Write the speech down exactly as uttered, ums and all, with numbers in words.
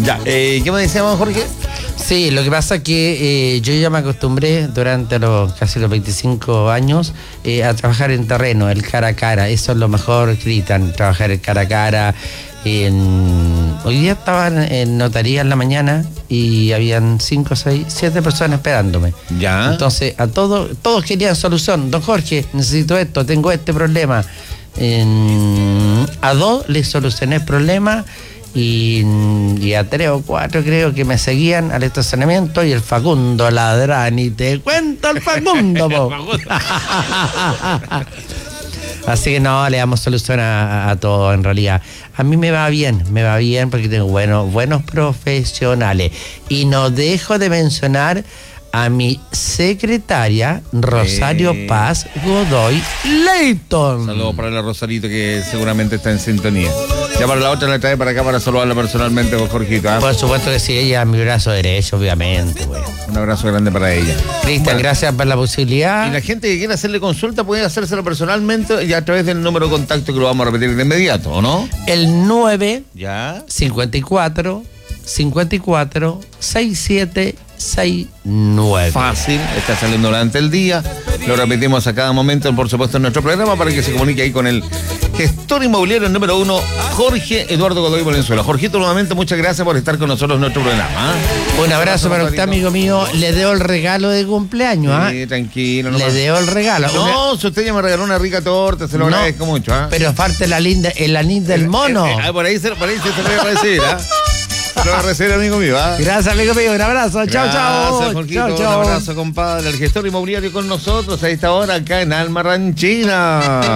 Ya, eh, ¿qué me decíamos, Jorge? Sí, lo que pasa es que eh, yo ya me acostumbré durante los casi los veinticinco años eh, a trabajar en terreno, el cara a cara. Eso es lo mejor, gritan, trabajar el cara a cara. En... Hoy día estaban en notaría en la mañana y habían cinco, seis, siete personas esperándome. Ya. Entonces, a todos, todos querían solución. Don Jorge, necesito esto, tengo este problema. En... A dos les solucioné el problema. Y, y a tres o cuatro creo que me seguían al estacionamiento y el Facundo ladrán y te cuento el Facundo, po. Así que no, le damos solución a, a todo en realidad. A mí me va bien, me va bien porque tengo buenos, buenos profesionales. Y no dejo de mencionar a mi secretaria, Rosario eh. Paz Godoy Leighton. Saludos para la Rosarito que seguramente está en sintonía. Ya para la otra la trae para acá para saludarla personalmente con Jorgito. ¿eh? Por supuesto que sí, ella es mi brazo derecho, obviamente. Bueno. Un abrazo grande para ella. Cristian, bueno, gracias por la posibilidad. Y la gente que quiera hacerle consulta puede hacérselo personalmente y a través del número de contacto que lo vamos a repetir de inmediato, ¿o no? El nueve ya cincuenta y cuatro cincuenta y cuatro sesenta y siete sesenta y nueve. Fácil, está saliendo durante el día. Lo repetimos a cada momento, por supuesto, en nuestro programa para que se comunique ahí con el gestor inmobiliario número uno, Jorge Eduardo Godoy Valenzuela. Jorgito, nuevamente, muchas gracias por estar con nosotros en nuestro programa. ¿eh? Un abrazo para usted, amigo mío. Le deo el regalo de cumpleaños. ¿ah? Sí, tranquilo. No Le más. deo el regalo. No, una... si usted ya me regaló una rica torta, se lo no, agradezco mucho. ¿eh? Pero falta la linda, el anís del mono. Eh, eh, por ahí se, por ahí se lo voy a recibir, ¿ah? ¿eh? Lo va a recibir, amigo mío. ¿eh? Gracias, amigo mío. Un abrazo. Chao, chao. Gracias, Jorgito. Un abrazo, compadre. El gestor inmobiliario con nosotros a esta hora acá en Alma Ranchina.